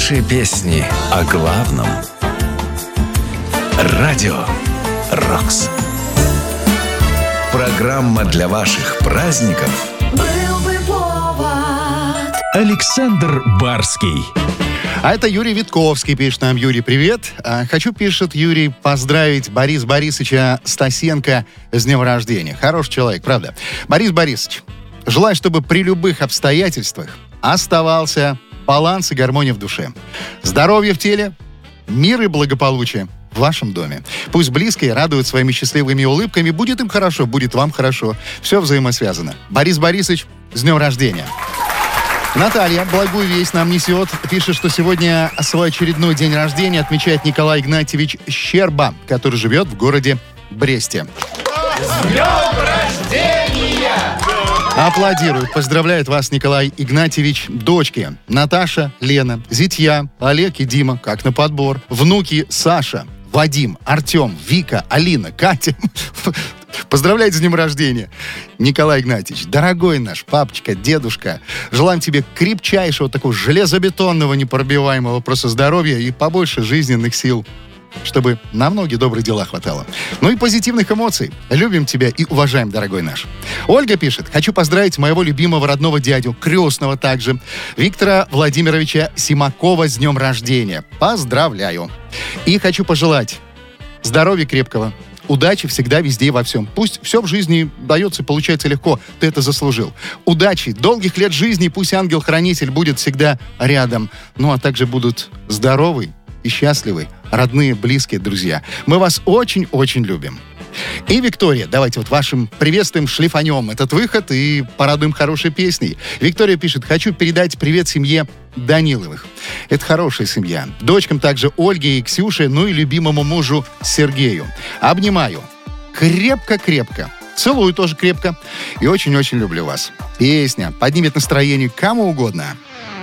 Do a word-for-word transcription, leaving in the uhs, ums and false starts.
Хорошие песни о главном. Радио «Рокс». Программа для ваших праздников. Был бы повод. Александр Барский. А это Юрий Витковский пишет нам. Юрий, привет. А, хочу, пишет Юрий, поздравить Бориса Борисовича Стасенко с днем рождения. Хороший человек, правда. Борис Борисович, желаю, чтобы при любых обстоятельствах оставался баланс и гармония в душе. Здоровье в теле, мир и благополучие в вашем доме. Пусть близкие радуют своими счастливыми улыбками. Будет им хорошо, будет вам хорошо. Все взаимосвязано. Борис Борисович, с днем рождения. Наталья благую весть нам несет. Пишет, что сегодня свой очередной день рождения отмечает Николай Игнатьевич Щерба, который живет в городе Бресте. С днем рождения! Аплодируют, поздравляют вас, Николай Игнатьевич, дочки Наташа, Лена, зятья, Олег и Дима, как на подбор, внуки Саша, Вадим, Артем, Вика, Алина, Катя. Поздравляйте с днем рождения, Николай Игнатьевич, дорогой наш папочка, дедушка. Желаем тебе крепчайшего, такого железобетонного, непробиваемого просто здоровья и побольше жизненных сил, чтобы на многие добрые дела хватало. Ну и позитивных эмоций. Любим тебя и уважаем, дорогой наш. Ольга пишет: хочу поздравить моего любимого родного дядю, крестного также, Виктора Владимировича Симакова с днем рождения. Поздравляю. И хочу пожелать здоровья крепкого, удачи всегда, везде и во всем. Пусть все в жизни дается и получается легко. Ты это заслужил. Удачи, долгих лет жизни. Пусть ангел-хранитель будет всегда рядом. Ну, а также будут здоровы и счастливы родные, близкие, друзья. Мы вас очень-очень любим. И, Виктория, давайте вот вашим приветствием шлифанем этот выход и порадуем хорошей песней. Виктория пишет: хочу передать привет семье Даниловых. Это хорошая семья. Дочкам также Ольге и Ксюше, ну и любимому мужу Сергею. Обнимаю. Крепко-крепко. Целую тоже крепко. И очень-очень люблю вас. Песня поднимет настроение кому угодно.